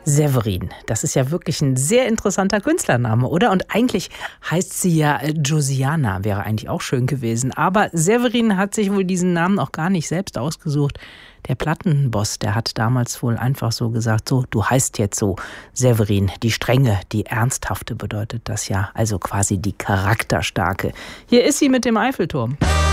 Severin, das ist ja wirklich ein sehr interessanter Künstlername, oder? Und eigentlich heißt sie ja Josiana, wäre eigentlich auch schön gewesen. Aber Severin hat sich wohl diesen Namen auch gar nicht selbst ausgesucht. Der Plattenboss, der hat damals wohl einfach so gesagt, so, du heißt jetzt so Severin, die Strenge, die Ernsthafte bedeutet das ja, also quasi die Charakterstarke. Hier ist sie mit dem Eiffelturm.